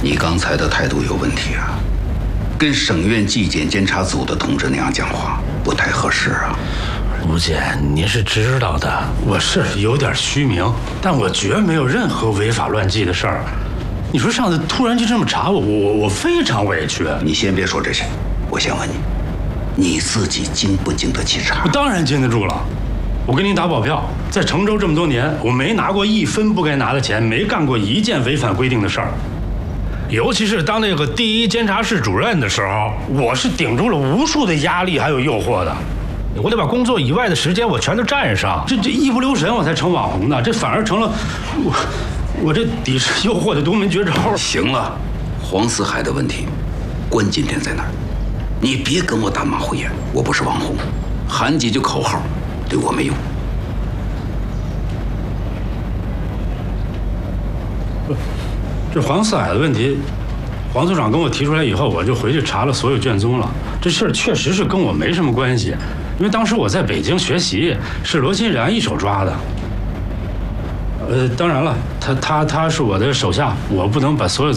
你刚才的态度有问题啊，跟省院纪检监察组的同志那样讲话不太合适啊。 吴检，您是知道的，我是有点虚名，但我绝没有任何违法乱纪的事儿。你说上次突然就这么查我非常委屈。 你先别说这些，我先问你，你自己经不经得起查？ 我当然经得住了。我跟您打保票，在成州这么多年，我没拿过1分不该拿的钱，没干过1件违反规定的事儿。尤其是当那个第一监察室主任的时候，我是顶住了无数的压力还有诱惑的。我得把工作以外的时间我全都占上，这一不留神我才成网红的，这反而成了我这抵制诱惑的独门绝招。 行了，黄四海的问题，关键点在哪儿？你别跟我打马虎眼，我不是网红，喊几句口号对我没用。 这黄四海的问题，黄组长跟我提出来以后，我就回去查了所有卷宗了。这事儿确实是跟我没什么关系，因为当时我在北京学习，是罗金然一手抓的。当然了，他是我的手下，我不能把所有